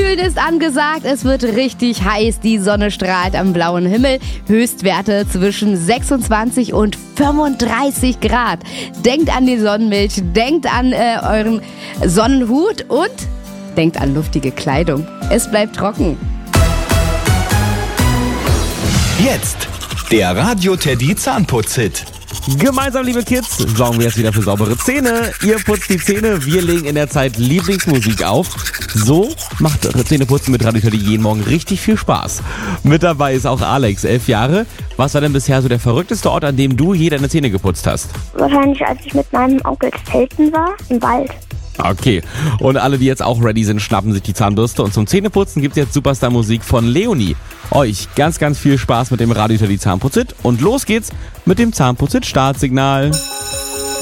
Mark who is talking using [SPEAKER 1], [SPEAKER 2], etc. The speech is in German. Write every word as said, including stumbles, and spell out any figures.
[SPEAKER 1] Abkühlen ist angesagt. Es wird richtig heiß. Die Sonne strahlt am blauen Himmel. Höchstwerte zwischen sechsundzwanzig und fünfunddreißig Grad. Denkt an die Sonnenmilch, denkt an äh, euren Sonnenhut und denkt an luftige Kleidung. Es bleibt trocken.
[SPEAKER 2] Jetzt der Radio Teddy Zahnputz-Hit.
[SPEAKER 3] Gemeinsam, liebe Kids, sorgen wir jetzt wieder für saubere Zähne. Ihr putzt die Zähne, wir legen in der Zeit Lieblingsmusik auf. So macht Zähneputzen mit Radio Teddy jeden Morgen richtig viel Spaß. Mit dabei ist auch Alex, elf Jahre. Was war denn bisher so der verrückteste Ort, an dem du je deine Zähne geputzt hast?
[SPEAKER 4] Wahrscheinlich, als ich mit meinem Onkel zelten war, im Wald.
[SPEAKER 3] Okay, und alle, die jetzt auch ready sind, schnappen sich die Zahnbürste. Und zum Zähneputzen gibt's jetzt Superstar-Musik von Leonie. Euch ganz, ganz viel Spaß mit dem Radio Teddy Zahnputz-Hit. Und los geht's mit dem Zahnputz-Hit Startsignal.